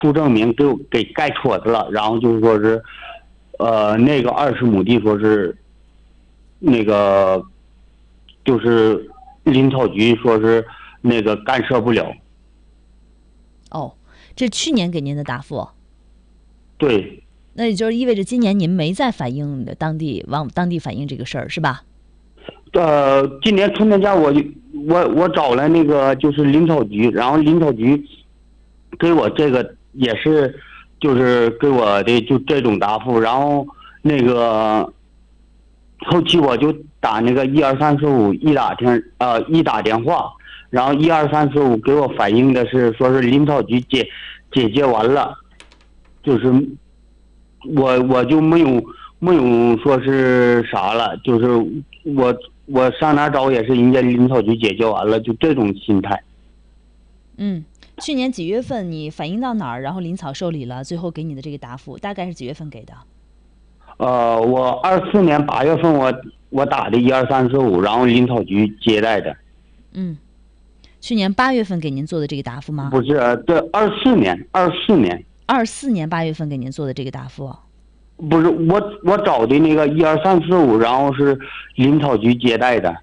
出证明给盖戳子了，然后就是说是，那个20亩地说是，那个，就是林草局说是那个干涉不了。 哦，这去年给您的答复。 对。 那也就是意味着今年您没再往当地反映这个事儿是吧？ 今年春天假我找了那个就是林草局，然后林草局给我这个也是就是给我的就这种答复，然后那个后期我就打那个12345一打电话，然后12345给我反映的是说是林草局解决完了，就是我就没有说是啥了，就是我上哪找也是人家林草局解决完了，就这种心态。 去年几月份你反映到哪儿，然后林草受理了，最后给你的这个答复大概是几月份给的？ 我24年8月份我打的12345，然后林草局接待的。 去年8月份给您做的这个答复吗？ 不是，对，24年 24年8月份给您做的这个答复。 不是，我找的那个12345，然后是林草局接待的。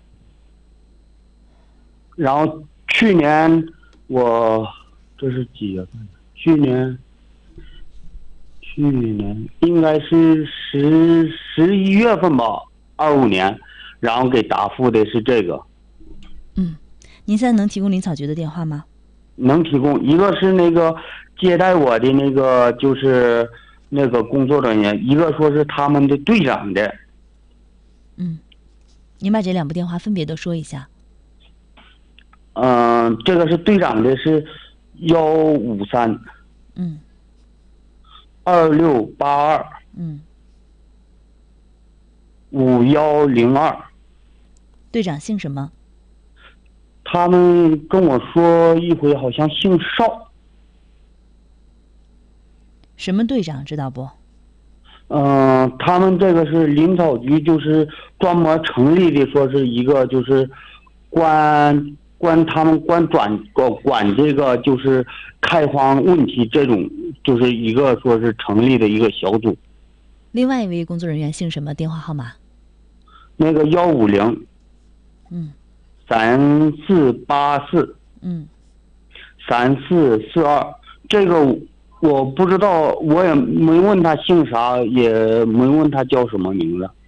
然后去年这是几月份？去年应该是11月份吧，25年，然后给答复的是这个。 您现在能提供林草局的电话吗？ 能提供，一个是那个接待我的那个就是那个工作人员，一个说是他们的队长的。 您把这2部电话分别都说一下。 这个是队长的是15326825102。 队长姓什么？ 他们跟我说一回好像姓邵。 什么队长知道不？ 他们这个是林草局，就是专门成立的，说是一个就是他们管这个就是开荒问题，这种就是一个说是成立的一个小组。 另外一位工作人员姓什么？电话号码？ 那个15034843442，这个我不知道，我也没问他姓啥，也没问他叫什么名字。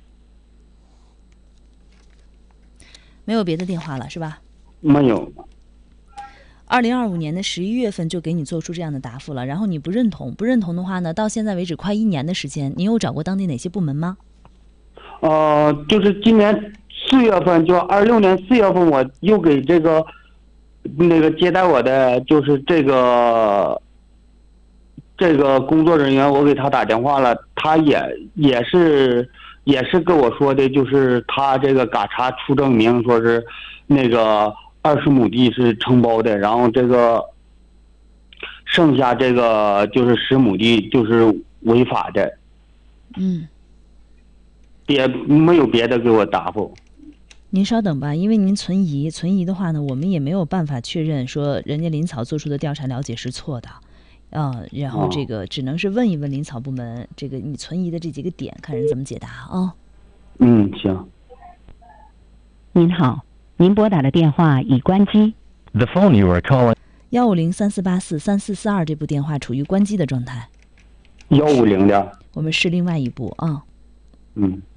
没有别的电话了是吧？ 没有。 2025年的11月份就给你做出这样的答复了，然后你不认同的话呢，到现在为止快1年的时间，你有找过当地哪些部门吗？ 就是今年4月份，就26年4月份，我又给这个那个接待我的就是这个工作人员，我给他打电话了，他也是跟我说的，就是他这个嘎查出证明，说是那个20亩地是承包的，然后这个剩下这个就是10亩地就是违法的。也没有别的给我答复。 您稍等吧，因为您存疑的话呢，我们也没有办法确认说人家林草做出的调查了解是错的。然后这个只能是问一问林草部门，这个你存疑的这几个点，看人怎么解答啊。 行。 您好，您拨打的电话已关机。 The phone you are calling 150-3484-3442这部电话处于关机的状态。 150的。 我们试另外一部啊。